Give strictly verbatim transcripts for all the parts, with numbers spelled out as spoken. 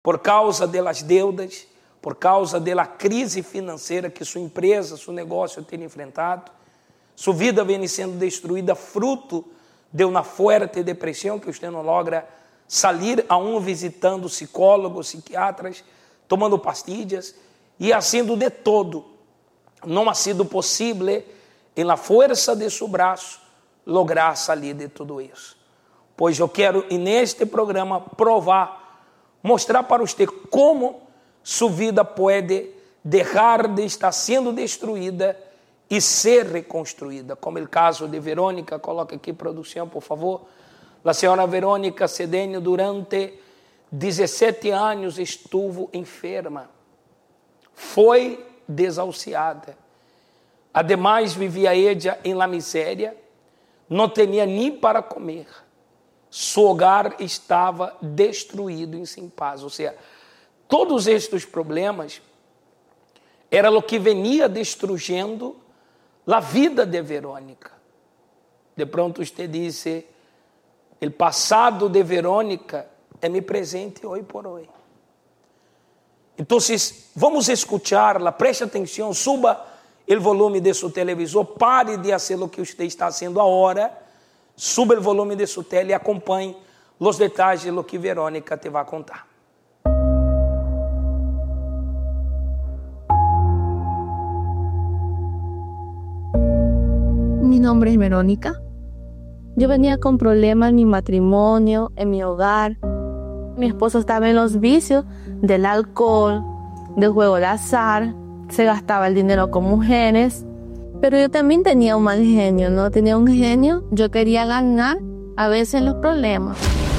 por causa das deudas, por causa da crise financeira que sua empresa, seu negócio tem enfrentado. Sua vida vem sendo destruída fruto de uma forte depressão que você não logra sair aún visitando psicólogos, psiquiatras, tomando pastillas e haciendo de todo. Não ha sido possível, em la força de seu braço, lograr sair de tudo isso. Pois eu quero, neste programa, provar, mostrar para você como sua vida pode deixar de estar sendo destruída e ser reconstruída. Como o caso de Verônica, coloca aqui, produção, por favor. A senhora Verônica Cedeño, durante dezessete anos, estuvo enferma. Foi desahuciada. Ademais, vivia ella em la miséria, não tinha nem para comer. Seu hogar estava destruído e sem paz. Ou seja, todos estes problemas era o que venia destruindo a vida de Verônica. De pronto você disse, o passado de Verônica é meu presente hoje por hoje. Então, vamos escucharla, preste atenção, suba o volume de seu televisor, pare de fazer o que você está fazendo agora, suba o volume de sua tela e acompanhe os detalhes de lo que Verônica te vai contar. Mi nombre es Verónica. Yo venía con problemas en mi matrimonio, en mi hogar. Mi esposo estaba en los vicios del alcohol, del juego de azar, se gastaba el dinero con mujeres. Pero yo también tenía un mal genio, ¿no? Tenía un genio, yo quería ganar a veces los problemas.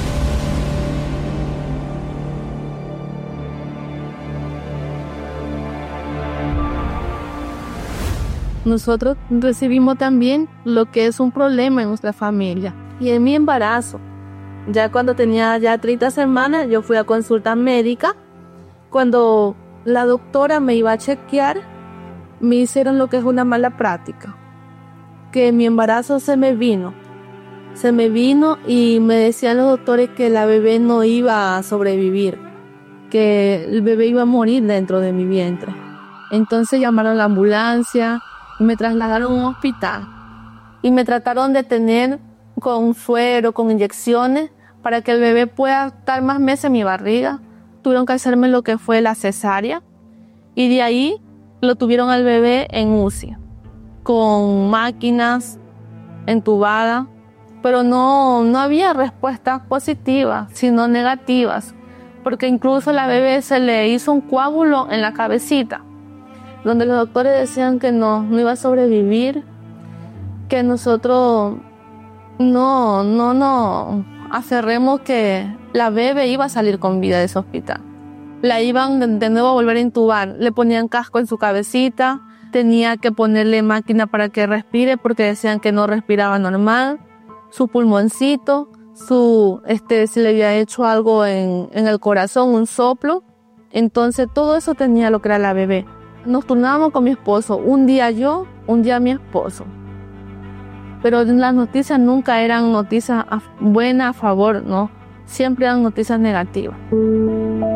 Nosotros recibimos también lo que es un problema en nuestra familia. Y en mi embarazo, ya cuando tenía ya treinta semanas, yo fui a consulta médica. Cuando la doctora me iba a chequear, me hicieron lo que es una mala práctica. Que mi embarazo se me vino. Se me vino y me decían los doctores que la bebé no iba a sobrevivir. Que el bebé iba a morir dentro de mi vientre. Entonces llamaron a la ambulancia. Me trasladaron a un hospital y me trataron de tener con suero, con inyecciones, para que el bebé pueda estar más meses en mi barriga. Tuvieron que hacerme lo que fue la cesárea y de ahí lo tuvieron al bebé en U C I, con máquinas entubadas, pero no, no había respuestas positivas, sino negativas, porque incluso a la bebé se le hizo un coágulo en la cabecita, donde los doctores decían que no, no iba a sobrevivir, que nosotros no, no, no aferremos que la bebé iba a salir con vida de ese hospital. La iban de, de nuevo a volver a intubar, le ponían casco en su cabecita, tenía que ponerle máquina para que respire porque decían que no respiraba normal, su pulmoncito, su, este, si le había hecho algo en, en el corazón, un soplo, entonces todo eso tenía lo que era la bebé. Nos turnábamos con mi esposo, un día yo, un día mi esposo. Pero las noticias nunca eran noticias buenas a favor, ¿no? Siempre eran noticias negativas.